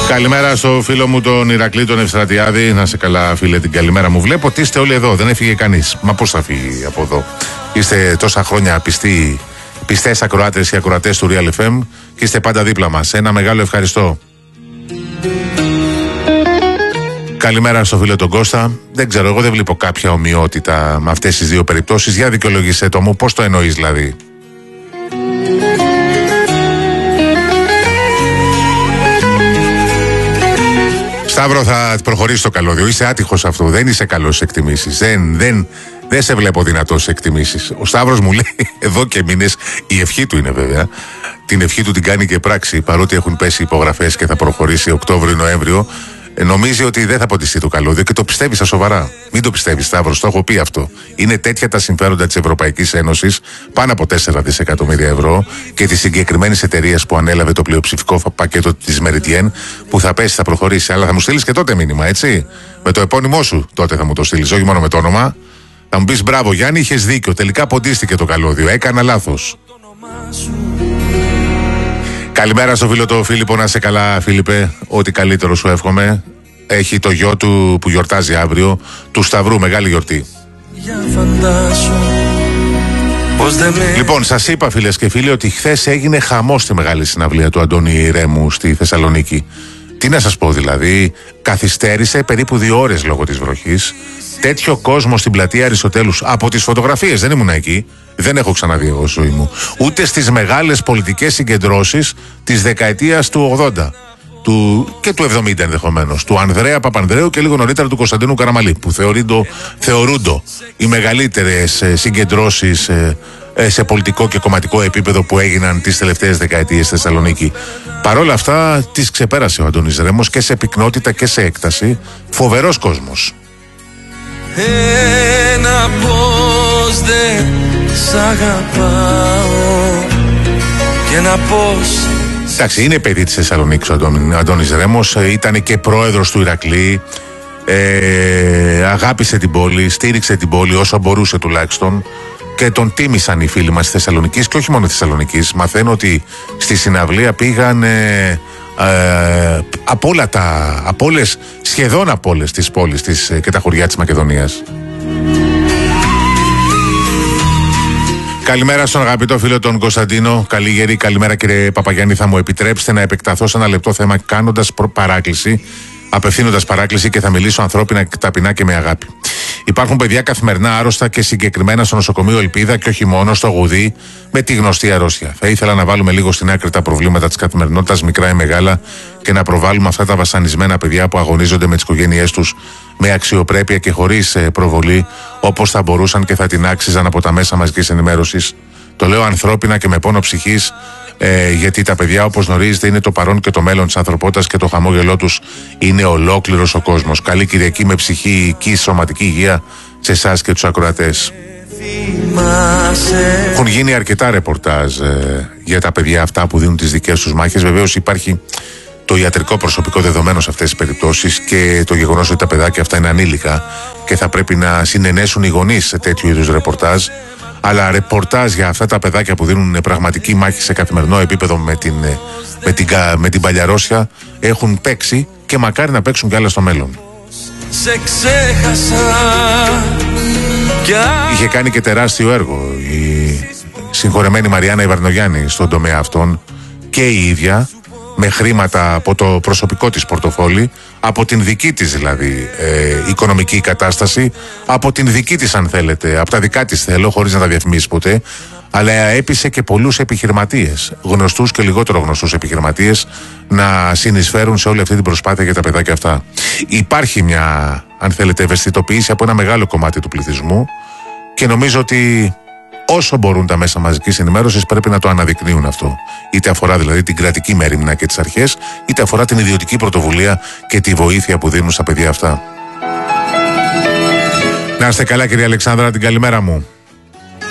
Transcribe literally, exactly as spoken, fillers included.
Καλημέρα στο φίλο μου τον Ηρακλή τον Ευστρατιάδη. Να σε καλά, φίλε, την καλημέρα μου. Βλέπω ότι είστε όλοι εδώ, δεν έφυγε κανείς. Μα πώς θα φύγει από εδώ? Είστε τόσα χρόνια πιστοί, πιστές ακροάτες και ακροατές του Real εφ εμ και είστε πάντα δίπλα μας. Ένα μεγάλο ευχαριστώ. Καλημέρα στο φίλο τον Κώστα. Δεν ξέρω, εγώ δεν βλέπω κάποια ομοιότητα με αυτές τις δύο περιπτώσεις. Για δικαιολογήσέ το μου, πώς το εννοείς δηλαδή? Σταύρο, θα προχωρήσει το καλώδιο. Είσαι άτυχος αυτού. Δεν είσαι καλός σε εκτιμήσεις. Δεν, δεν, δεν σε βλέπω δυνατός σε εκτιμήσεις. Ο Σταύρος μου λέει εδώ και μήνες, η ευχή του είναι βέβαια. Την ευχή του την κάνει και πράξη, παρότι έχουν πέσει υπογραφές και θα προχωρήσει Οκτώβριο-Νοέμβριο. Νομίζει ότι δεν θα ποτιστεί το καλώδιο και το πιστεύει στα σοβαρά. Μην το πιστεύεις, Σταύρος, το έχω πει αυτό. Είναι τέτοια τα συμφέροντα της Ευρωπαϊκής Ένωσης, πάνω από τέσσερα δισεκατομμύρια ευρώ, και της συγκεκριμένης εταιρείας που ανέλαβε το πλειοψηφικό πακέτο της Meridian, που θα πέσει, θα προχωρήσει. Αλλά θα μου στείλεις και τότε μήνυμα, έτσι. Με το επώνυμό σου τότε θα μου το στείλεις, όχι μόνο με το όνομα. Θα μου πεις μπράβο, Γιάννη, είχες δίκιο. Τελικά ποντίστηκε το καλώδιο. Έκανα λάθος. Καλημέρα στο φίλο το Φίλιππο, να σε καλά, Φίλιππε. Ό,τι καλύτερο σου εύχομαι. Έχει το γιο του που γιορτάζει αύριο, του Σταυρού, μεγάλη γιορτή. Λοιπόν, σας είπα, φίλες και φίλοι, ότι χθες έγινε χαμός στη μεγάλη συναυλία του Αντώνη Ρέμου στη Θεσσαλονίκη. Τι να σας πω δηλαδή, καθυστέρησε περίπου δύο ώρες λόγω της βροχής. Τέτοιο κόσμο στην πλατεία Αριστοτέλους, από τις φωτογραφίες, δεν ήμουν εκεί, δεν έχω ξαναδεί εγώ στη ζωή μου, ούτε στις μεγάλες πολιτικές συγκεντρώσεις της δεκαετίας του ογδόντα του, και του εβδομήντα ενδεχομένως, του Ανδρέα Παπανδρέου και λίγο νωρίτερα του Κωνσταντίνου Καραμαλή, που θεωρούντο, θεωρούντο οι μεγαλύτερες συγκεντρώσεις σε πολιτικό και κομματικό επίπεδο που έγιναν τις τελευταίες δεκαετίες στη Θεσσαλονίκη. Παρ' όλα αυτά τις ξεπέρασε ο Αντώνης Ρέμος και σε πυκνότητα και σε έκταση. Φοβερός κόσμος. Ένα πώς δεν σ' αγαπάω και ένα πώς. Εντάξει, είναι παιδί της Θεσσαλονίκης ο Αντώνης Ρέμος, ήταν και πρόεδρος του Ηρακλή, ε, αγάπησε την πόλη, στήριξε την πόλη όσο μπορούσε τουλάχιστον και τον τίμησαν οι φίλοι μας της Θεσσαλονικής και όχι μόνο της Θεσσαλονικής. Μαθαίνω ότι στη συναυλία πήγαν ε, ε, από όλα τα, από όλες, σχεδόν από όλες τις πόλεις της, και τα χωριά της Μακεδονίας. Καλημέρα στον αγαπητό φίλο τον Κωνσταντίνο. Καλή γερή, καλημέρα κύριε Παπαγιάννη. Θα μου επιτρέψετε να επεκταθώ σε ένα λεπτό θέμα κάνοντας παράκληση, απευθύνοντας παράκληση, και θα μιλήσω ανθρώπινα, ταπεινά και με αγάπη. Υπάρχουν παιδιά καθημερινά άρρωστα και συγκεκριμένα στο νοσοκομείο Ελπίδα και όχι μόνο, στο Γουδί, με τη γνωστή αρρώστια. Θα ήθελα να βάλουμε λίγο στην άκρη τα προβλήματα της καθημερινότητας, μικρά ή μεγάλα, και να προβάλλουμε αυτά τα βασανισμένα παιδιά που αγωνίζονται με τις οικογένειές τους με αξιοπρέπεια και χωρίς προβολή, όπως θα μπορούσαν και θα την άξιζαν από τα μέσα μαζικής ενημέρωσης. Το λέω ανθρώπινα και με πόνο ψυχής, ε, γιατί τα παιδιά, όπως γνωρίζετε, είναι το παρόν και το μέλλον της ανθρωπότητας και το χαμόγελό τους είναι ολόκληρος ο κόσμος. Καλή Κυριακή με ψυχική, σωματική υγεία σε εσάς και τους ακροατές. Έχουν γίνει αρκετά ρεπορτάζ ε, για τα παιδιά αυτά που δίνουν τις δικές τους μάχες. Βεβαίως υπάρχει το ιατρικό προσωπικό δεδομένο σε αυτές τις περιπτώσεις και το γεγονός ότι τα παιδάκια αυτά είναι ανήλικα και θα πρέπει να συνενέσουν οι γονείς σε τέτοιου είδους ρεπορτάζ. Αλλά ρεπορτάζ για αυτά τα παιδάκια που δίνουν πραγματική μάχη σε καθημερινό επίπεδο με την, με την, με την παλιαρώσια έχουν παίξει και μακάρι να παίξουν κι άλλα στο μέλλον. Σε ξέχασα. Είχε κάνει και τεράστιο έργο η συγχωρεμένη Μαριάννα Ιβαρνογιάννη στον τομέα αυτόν και η ίδια, με χρήματα από το προσωπικό της πορτοφόλι, από την δική της δηλαδή ε, οικονομική κατάσταση, από την δική της, αν θέλετε, από τα δικά της θέλω, χωρίς να τα διαφημίσει ποτέ, αλλά έπεισε και πολλούς επιχειρηματίες, γνωστούς και λιγότερο γνωστούς επιχειρηματίες, να συνεισφέρουν σε όλη αυτή την προσπάθεια για τα παιδάκια αυτά. Υπάρχει μια, αν θέλετε, ευαισθητοποίηση από ένα μεγάλο κομμάτι του πληθυσμού και νομίζω ότι όσο μπορούν τα μέσα μαζικής ενημέρωσης πρέπει να το αναδεικνύουν αυτό. Είτε αφορά δηλαδή την κρατική μέριμνα και τις αρχές, είτε αφορά την ιδιωτική πρωτοβουλία και τη βοήθεια που δίνουν στα παιδιά αυτά. Να είστε καλά, κυρία Αλεξάνδρα, την καλημέρα μου.